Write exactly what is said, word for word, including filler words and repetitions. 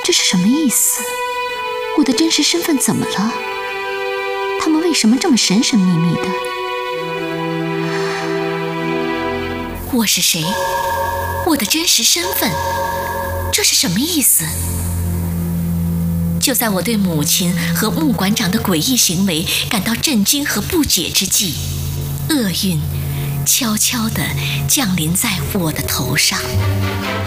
这是什么意思？我的真实身份怎么了？他们为什么这么神神秘秘的？我是谁？我的真实身份，这是什么意思？就在我对母亲和穆馆长的诡异行为感到震惊和不解之际，厄运悄悄地降临在我的头上。